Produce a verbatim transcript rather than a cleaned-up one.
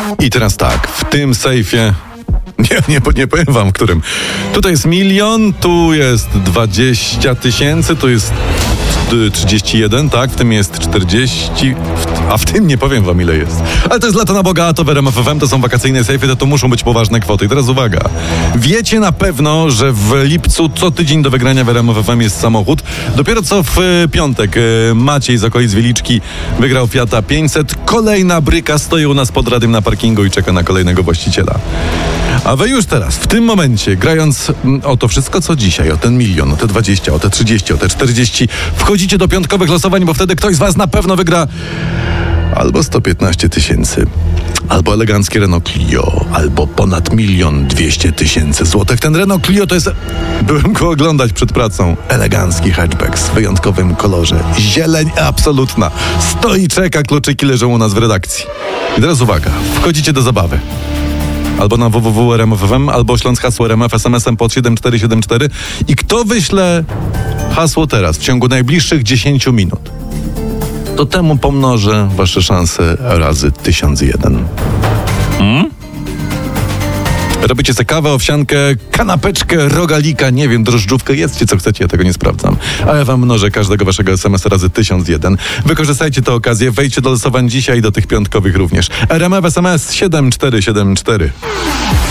I teraz tak, w tym sejfie... Nie, nie, nie powiem wam, którym. Tutaj jest milion, tu jest dwadzieścia tysięcy, tu jest trzydzieści jeden, tak? W tym jest czterdzieści, a w tym nie powiem wam, ile jest. Ale to jest lato na bogato w R M F F M, to są wakacyjne sejfy, to, to muszą być poważne kwoty. I teraz uwaga. Wiecie na pewno, że w lipcu co tydzień do wygrania w R M F F M jest samochód. Dopiero co w piątek Maciej z okolic Wieliczki wygrał Fiata pięćset. Kolejna bryka stoi u nas pod radiem na parkingu i czeka na kolejnego właściciela. A wy już teraz, w tym momencie, grając o to wszystko, co dzisiaj, o ten milion, o te dwadzieścia, o te trzydzieści, o te czterdzieści, wchodzicie do piątkowych losowań, bo wtedy ktoś z was na pewno wygra albo sto piętnaście tysięcy, albo eleganckie Renault Clio, albo ponad milion dwieście tysięcy złotych. Ten Renault Clio to jest, byłem go oglądać przed pracą, elegancki hatchback w wyjątkowym kolorze, zieleń absolutna, stoi i czeka, kluczyki leżą u nas w redakcji. I teraz uwaga, wchodzicie do zabawy. Albo na w w w kropka r m f f m, albo śląc hasło R M F S M S-em pod siedem cztery siedem cztery. I kto wyśle hasło teraz, w ciągu najbliższych dziesięciu minut, to temu pomnożę wasze szanse razy tysiąc jeden. Hmm? Robicie sobie kawę, owsiankę, kanapeczkę, rogalika, nie wiem, drożdżówkę, jedzcie co chcecie, ja tego nie sprawdzam. A ja wam mnożę każdego waszego es em es razy tysiąc jeden. Wykorzystajcie tę okazję, wejdźcie do losowań dzisiaj, do tych piątkowych również. R M F S M S siedem cztery siedem cztery.